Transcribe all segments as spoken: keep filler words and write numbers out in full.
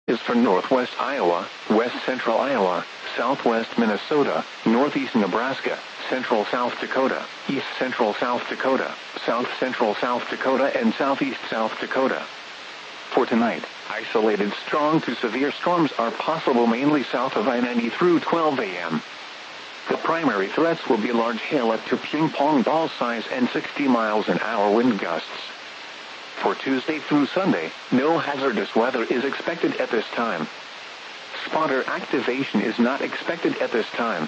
is for northwest Iowa, west central Iowa, southwest Minnesota, northeast Nebraska, central South Dakota, east central South Dakota, south central South Dakota, and southeast South Dakota. For tonight, isolated strong to severe storms are possible mainly south of I ninety through twelve a m The primary threats will be large hail up to ping-pong ball size and sixty miles an hour wind gusts. For Tuesday through Sunday, no hazardous weather is expected at this time. Spotter activation is not expected at this time.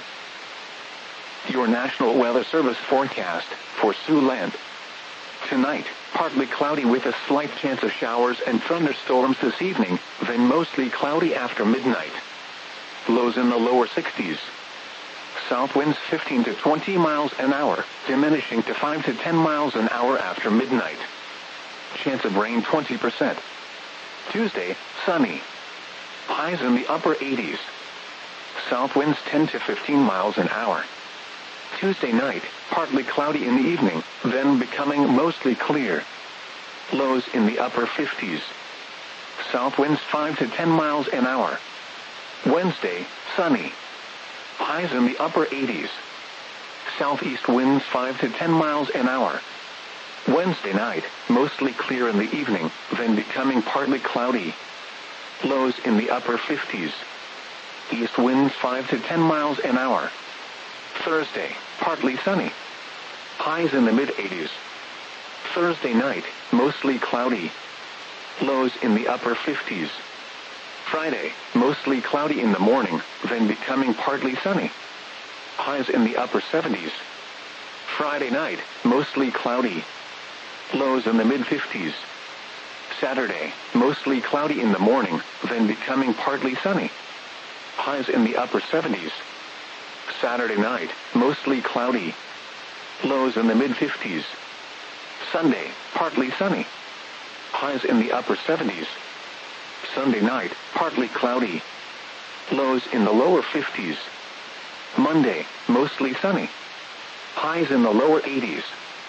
Your National Weather Service forecast for Siouxland. Tonight, partly cloudy with a slight chance of showers and thunderstorms this evening, then mostly cloudy after midnight. Lows in the lower sixties. South winds fifteen to twenty miles an hour, diminishing to five to ten miles an hour after midnight. Chance of rain twenty percent. Tuesday, sunny. Highs in the upper eighties. South winds ten to fifteen miles an hour. Tuesday night, partly cloudy in the evening, then becoming mostly clear. Lows in the upper fifties. South winds five to ten miles an hour. Wednesday, sunny. Highs in the upper eighties. Southeast winds five to ten miles an hour. Wednesday night, mostly clear in the evening, then becoming partly cloudy. Lows in the upper fifties. East winds five to ten miles an hour. Thursday, partly sunny. Highs in the mid-eighties. Thursday night, mostly cloudy. Lows in the upper fifties. Friday, mostly cloudy in the morning, then becoming partly sunny. Highs in the upper seventies. Friday night, mostly cloudy. Lows in the mid-fifties. Saturday, mostly cloudy in the morning, then becoming partly sunny. Highs in the upper seventies. Saturday night, mostly cloudy. Lows in the mid-fifties. Sunday, partly sunny. Highs in the upper seventies. Sunday night, partly cloudy. Lows in the lower fifties. Monday, mostly sunny. Highs in the lower eighties.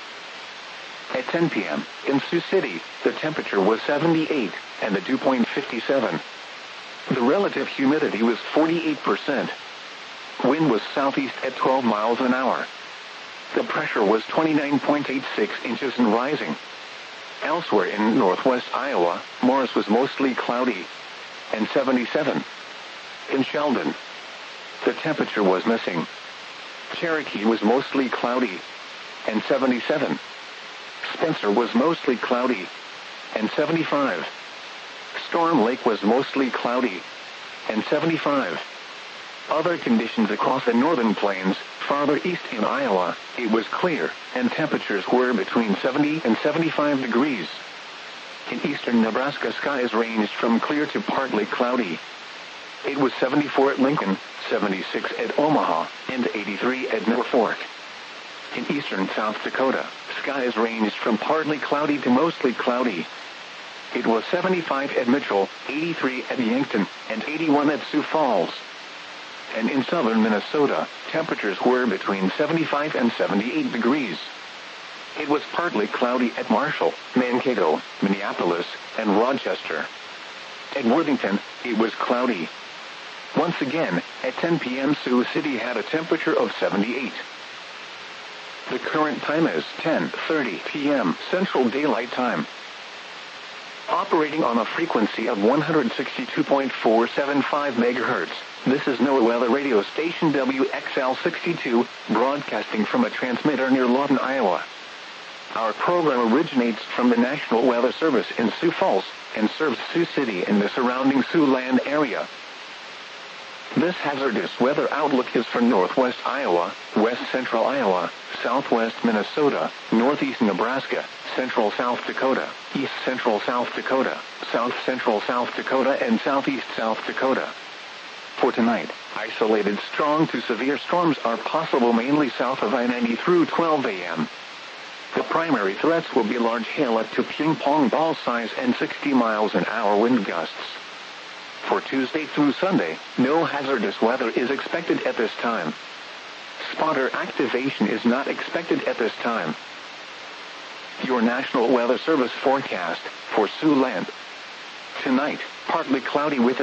At ten p m, in Sioux City, the temperature was seventy-eight, and the dew point fifty-seven. The relative humidity was forty-eight percent. Wind was southeast at twelve miles an hour. The pressure was twenty-nine point eight six inches and rising. Elsewhere in northwest Iowa, Morris was mostly cloudy, and seventy-seven. In Sheldon, the temperature was missing. Cherokee was mostly cloudy, and seventy-seven. Spencer was mostly cloudy, and seventy-five. Storm Lake was mostly cloudy, and seventy-five. Other conditions across the northern plains, farther east in Iowa, it was clear, and temperatures were between seventy and seventy-five degrees. In eastern Nebraska, skies ranged from clear to partly cloudy. It was seventy-four at Lincoln, seventy-six at Omaha, and eighty-three at Norfolk. In eastern South Dakota, skies ranged from partly cloudy to mostly cloudy. It was seventy-five at Mitchell, eighty-three at Yankton, and eighty-one at Sioux Falls. And in southern Minnesota, temperatures were between seventy-five and seventy-eight degrees. It was partly cloudy at Marshall, Mankato, Minneapolis, and Rochester. At Worthington, it was cloudy. Once again, at ten p m Sioux City had a temperature of seventy-eight. The current time is ten thirty p m Central Daylight Time. Operating on a frequency of one hundred sixty-two point four seven five megahertz, this is NOAA Weather Radio Station W X L sixty-two, broadcasting from a transmitter near Lawton, Iowa. Our program originates from the National Weather Service in Sioux Falls, and serves Sioux City and the surrounding Siouxland area. This hazardous weather outlook is for northwest Iowa, west central Iowa, southwest Minnesota, northeast Nebraska, central South Dakota, east central South Dakota, south central South Dakota, and southeast South Dakota. For tonight, isolated strong to severe storms are possible mainly south of I ninety through twelve a m The primary threats will be large hail up to ping-pong ball size and sixty miles an hour wind gusts. For Tuesday through Sunday, no hazardous weather is expected at this time. Spotter activation is not expected at this time. Your National Weather Service forecast for Siouxland. Tonight, partly cloudy with a